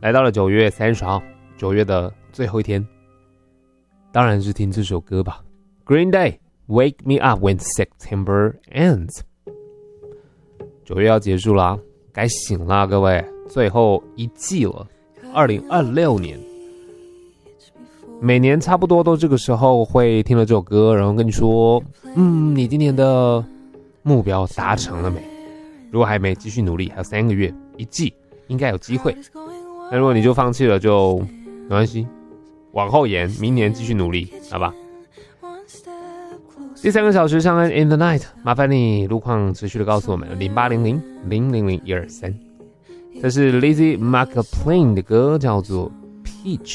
来到了9月30号，9月的最后一天，当然是听这首歌吧。Green Day Wake Me Up When September Ends。 9月要结束啦，该醒啦各位，最后一季了。2026年每年差不多都这个时候会听了这首歌，然后跟你说你今年的目标达成了没？如果还没，继续努力，还有3个月，一季应该有机会。那如果你就放弃了，就没关系，往后延，明年继续努力，好吧？第3个小时上岸 In the Night， 麻烦你路况持续的告诉我们0800-000-123。这是 Lizzie McLean 的歌，叫做 Peach。